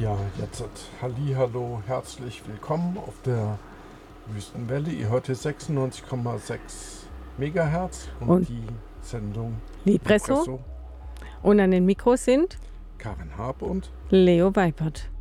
Ja, jetzt Hallihallo, herzlich willkommen auf der Wüstenwelle. Ihr hört hier 96,6 Megahertz und Und die Sendung Lipresso. Lipresso. Und an den Mikros sind Karin Harp und Leo Weipert.